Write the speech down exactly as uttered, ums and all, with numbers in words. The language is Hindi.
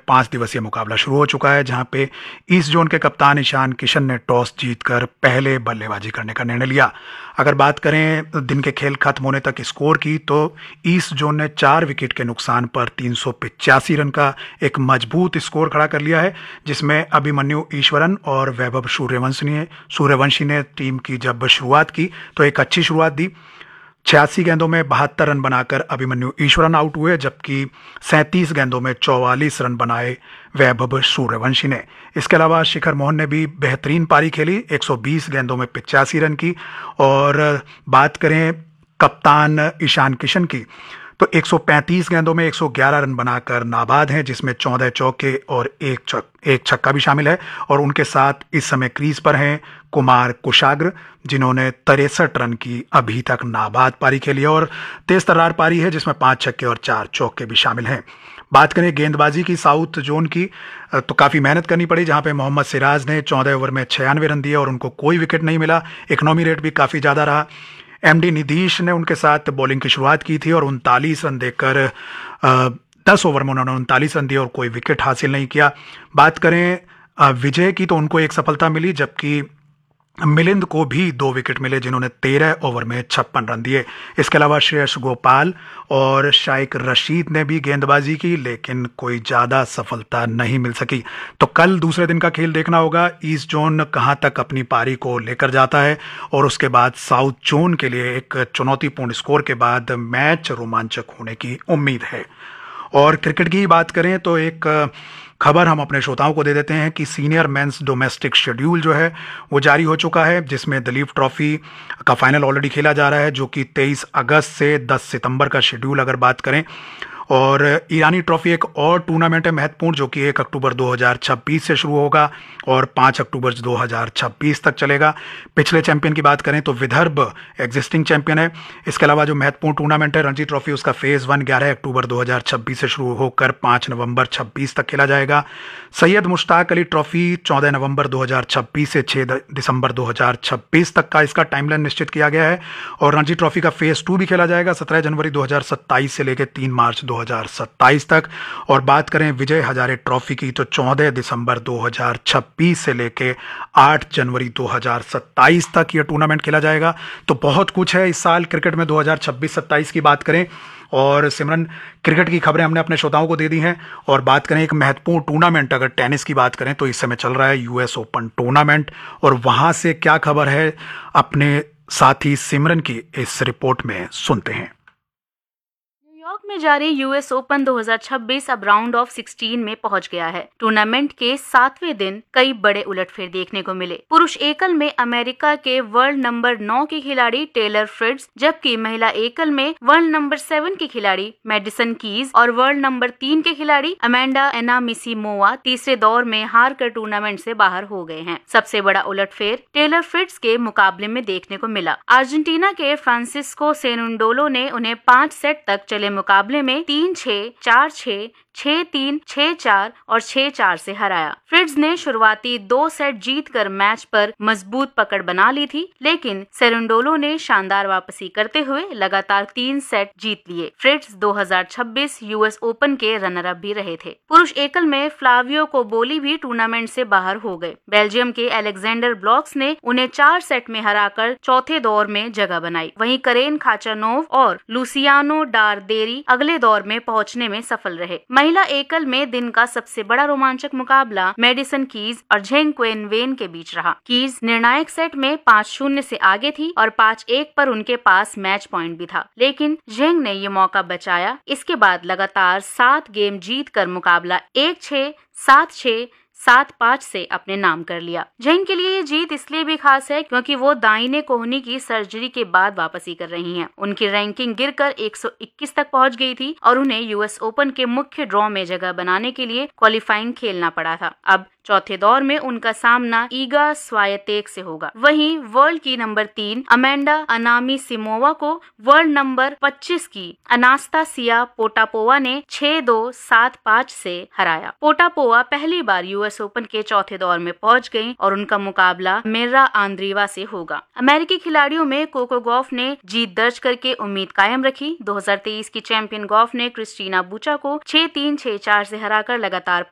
पांच दिवसीय मुकाबला शुरू हो चुका है, जहां पे ईस्ट जोन के कप्तान ईशान किशन ने टॉस जीतकर पहले बल्लेबाजी करने का निर्णय लिया। अगर बात करें दिन के खेल खत्म होने तक स्कोर की, तो ईस्ट जोन ने चार विकेट के नुकसान पर तीन सौ पिचासी रन का एक मजबूत स्कोर खड़ा कर लिया है, जिसमें अभिमन्यु ईश्वरन और वैभव सूर्यवंशी ने सूर्यवंशी ने टीम की जब शुरुआत की तो एक अच्छी शुरुआत दी। छियासी गेंदों में बहत्तर रन बनाकर अभिमन्यु ईश्वरन आउट हुए, जबकि सैंतीस गेंदों में चौवालीस रन बनाए वैभव सूर्यवंशी ने। इसके अलावा शिखर मोहन ने भी बेहतरीन पारी खेली, एक सौ बीस गेंदों में पिचासी रन की। और बात करें कप्तान ईशान किशन की, तो एक सौ पैंतीस गेंदों में एक सौ ग्यारह रन बनाकर नाबाद हैं, जिसमें चौदह चौके और एक चक, एक छक्का भी शामिल है। और उनके साथ इस समय क्रीज पर हैं कुमार कुशाग्र, जिन्होंने तिरसठ रन की अभी तक नाबाद पारी खेली है और तेज तर्रार पारी है, जिसमें पांच छक्के और चार चौके भी शामिल हैं। बात करें गेंदबाजी की साउथ जोन की, तो काफ़ी मेहनत करनी पड़ी, जहां पे मोहम्मद सिराज ने चौदह ओवर में छियानवे रन दिए और उनको कोई विकेट नहीं मिला। इकोनॉमी रेट भी काफ़ी ज़्यादा रहा। एमडी नीतीश ने उनके साथ बॉलिंग की शुरुआत की थी और उनतालीस रन देकर दस ओवर में उन्होंने उनतालीस रन दिए और कोई विकेट हासिल नहीं किया। बात करें अ, विजय की, तो उनको एक सफलता मिली, जबकि मिलिंद को भी दो विकेट मिले, जिन्होंने तेरह ओवर में छप्पन रन दिए। इसके अलावा श्रेयस गोपाल और शाइक रशीद ने भी गेंदबाजी की, लेकिन कोई ज़्यादा सफलता नहीं मिल सकी। तो कल दूसरे दिन का खेल देखना होगा, ईस्ट जोन कहां तक अपनी पारी को लेकर जाता है और उसके बाद साउथ जोन के लिए एक चुनौतीपूर्ण स्कोर के बाद मैच रोमांचक होने की उम्मीद है। और क्रिकेट की बात करें तो एक खबर हम अपने श्रोताओं को दे देते हैं कि सीनियर मेंस डोमेस्टिक शेड्यूल जो है वो जारी हो चुका है, जिसमें दिलीप ट्रॉफी का फाइनल ऑलरेडी खेला जा रहा है, जो कि तेईस अगस्त से दस सितंबर का शेड्यूल अगर बात करें। और ईरानी ट्रॉफी एक और टूर्नामेंट है महत्वपूर्ण, जो कि एक अक्टूबर दो हज़ार छब्बीस से शुरू होगा और पाँच अक्टूबर दो हज़ार छब्बीस तक चलेगा। पिछले चैंपियन की बात करें तो विदर्भ एग्जिस्टिंग चैंपियन है। इसके अलावा जो महत्वपूर्ण टूर्नामेंट है रणजी ट्रॉफी, उसका फेज वन ग्यारह अक्टूबर दो हज़ार छब्बीस से शुरू होकर पाँच नवंबर छब्बीस तक खेला जाएगा। सैयद मुश्ताक अली ट्रॉफी चौदह नवंबर दो हज़ार छब्बीस से छह दिसंबर दो हज़ार छब्बीस तक का इसका टाइमलाइन निश्चित किया गया है। और रणजी ट्रॉफी का फेज टू भी खेला जाएगा सत्रह जनवरी दो हज़ार सत्ताईस से लेकर तीन मार्च दो हज़ार सत्ताईस तक। और बात करें विजय हजारे ट्रॉफी की, तो चौदह दिसंबर दो हज़ार छब्बीस से लेकर आठ जनवरी दो हज़ार सत्ताईस तक यह टूर्नामेंट खेला जाएगा। तो बहुत कुछ है इस साल क्रिकेट में दो हज़ार छब्बीस सत्ताईस की बात करें। और सिमरन, क्रिकेट की खबरें हमने अपने श्रोताओं को दे दी हैं। और बात करें एक महत्वपूर्ण टूर्नामेंट, अगर टेनिस की बात करें तो इस समय चल रहा है यूएस ओपन टूर्नामेंट, और वहां से क्या खबर है अपने साथी सिमरन की इस रिपोर्ट में सुनते हैं। न्यूयॉर्क में जारी यूएस ओपन दो हज़ार छब्बीस अब राउंड ऑफ सोलह में पहुंच गया है। टूर्नामेंट के सातवें दिन कई बड़े उलटफेर देखने को मिले। पुरुष एकल में अमेरिका के वर्ल्ड नंबर नौ के खिलाड़ी टेलर फ्रिट्ज, जबकि महिला एकल में वर्ल्ड नंबर सात की खिलाड़ी मैडिसन कीज और वर्ल्ड नंबर तीन के खिलाड़ी अमेंडा एनामिसिमोवा तीसरे दौर में हार कर टूर्नामेंट से बाहर हो गए हैं। सबसे बड़ा उलटफेर टेलर फ्रिट्ज के मुकाबले में देखने को मिला। अर्जेंटीना के फ्रांसिस्को सेनुंडोलो ने उन्हें पाँच सेट तक चले मुकाबले में तीन छह, चार छह, छह तीन, छह चार और छह चार से हराया। फ्रिट्ज ने शुरुआती दो सेट जीतकर मैच पर मजबूत पकड़ बना ली थी, लेकिन सेरेंडोलो ने शानदार वापसी करते हुए लगातार तीन सेट जीत लिए। फ्रिट्ज दो हज़ार छब्बीस यूएस ओपन के रनर अप भी रहे थे। पुरुष एकल में फ्लावियो कोबोली भी टूर्नामेंट से बाहर हो गए। बेल्जियम के अलेक्जेंडर ब्लॉक्स ने उन्हें चार सेट में हराकर चौथे दौर में जगह बनाई। वहीं करेन खाचानोव और लुसियानो डारदेरी अगले दौर में पहुंचने में सफल रहे। महिला एकल में दिन का सबसे बड़ा रोमांचक मुकाबला मेडिसन कीज और झेंग क्वेन वेन के बीच रहा। कीज निर्णायक सेट में पाँच शून्य से आगे थी और पाँच एक पर उनके पास मैच पॉइंट भी था, लेकिन झेंग ने ये मौका बचाया। इसके बाद लगातार सात गेम जीतकर मुकाबला एक छह, सात छह, सात पाँच से अपने नाम कर लिया। झेंग के लिए ये जीत इसलिए भी खास है क्योंकि वो दाहिने कोहनी की सर्जरी के बाद वापसी कर रही हैं। उनकी रैंकिंग गिरकर एक सौ इक्कीस तक पहुंच गई थी और उन्हें यूएस ओपन के मुख्य ड्रॉ में जगह बनाने के लिए क्वालिफाइंग खेलना पड़ा था। अब चौथे दौर में उनका सामना ईगा स्वायतेक से होगा। वहीं वर्ल्ड की नंबर तीन अमेंडा अनामिसिमोवा को वर्ल्ड नंबर पच्चीस की अनास्तासिया पोटापोवा ने छह दो, सात पाँच से हराया। पोटापोवा पहली बार यूएस ओपन के चौथे दौर में पहुंच गईं और उनका मुकाबला मिर्रा आंद्रीवा से होगा। अमेरिकी खिलाड़ियों में कोको गॉफ ने जीत दर्ज करके उम्मीद कायम रखी। दो हज़ार तेईस की चैंपियन गॉफ ने क्रिस्टीना बुचा को छह तीन, छह चार से हराकर लगातार